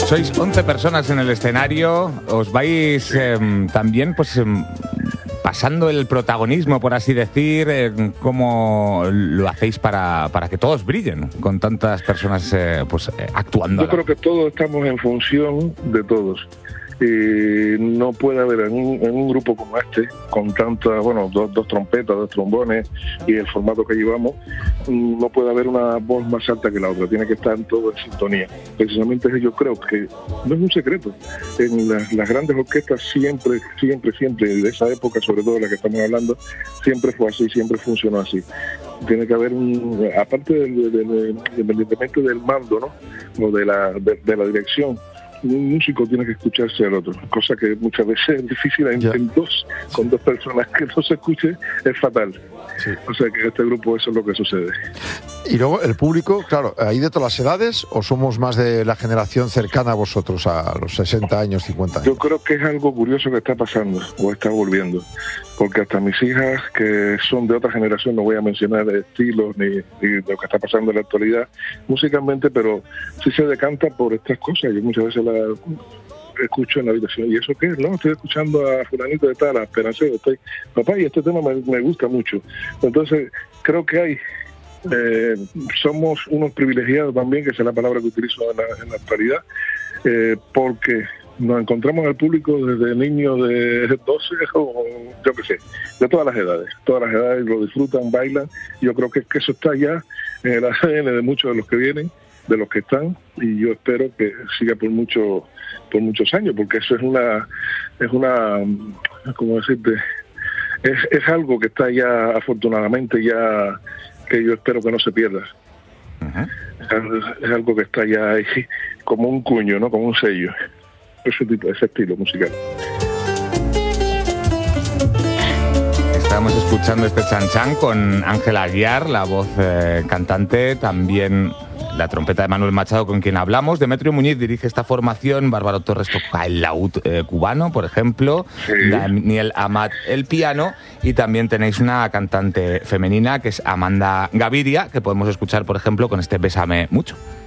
Sois 11 personas en el escenario, os vais también pues pasando el protagonismo, por así decir. ¿Cómo lo hacéis para que todos brillen con tantas personas actuando? Yo creo que todos estamos en función de todos. No puede haber en un grupo como este, con tantas, dos trompetas, dos trombones y el formato que llevamos, no puede haber una voz más alta que la otra, tiene que estar todo en sintonía. Precisamente yo creo que no es un secreto. En las grandes orquestas siempre, de esa época, sobre todo la que estamos hablando, siempre fue así, siempre funcionó así. Tiene que haber aparte independientemente del mando, ¿no? O de la dirección, un músico tiene que escucharse al otro, cosa que muchas veces es difícil con dos personas que no se escuche, es fatal. Sí. O sea que en este grupo eso es lo que sucede. Y luego el público, claro, ¿hay de todas las edades o somos más de la generación cercana a vosotros, a los 60 años, 50 años? Yo creo que es algo curioso que está pasando o está volviendo, porque hasta mis hijas, que son de otra generación, no voy a mencionar estilos ni lo que está pasando en la actualidad musicalmente, pero sí se decanta por estas cosas. Yo muchas veces la escucho en la habitación, ¿y eso qué es? No, estoy escuchando a fulanito de tal, a Esperancero, papá, y este tema me gusta mucho. Entonces creo que hay somos unos privilegiados también, que esa es la palabra que utilizo en la actualidad, porque nos encontramos al público desde niños de 12 o yo qué sé, de todas las edades lo disfrutan, bailan. Yo creo que eso está ya en el ADN de muchos de los que vienen, de los que están, y yo espero que siga por muchos años, porque eso es una ¿cómo decirte? Es algo que está ya, afortunadamente, ya, que yo espero que no se pierda. Uh-huh. Es algo que está ya ahí como un cuño, ¿no? Como un sello. Ese estilo musical. Estamos escuchando este Chan Chan con Ángela Aguiar, la voz cantante, también la trompeta de Manuel Machado, con quien hablamos. Demetrio Muñiz dirige esta formación, Bárbaro Torres toca el laúd cubano, por ejemplo, sí. Daniel Amat el piano, y también tenéis una cantante femenina que es Amanda Gaviria, que podemos escuchar, por ejemplo, con este Bésame Mucho.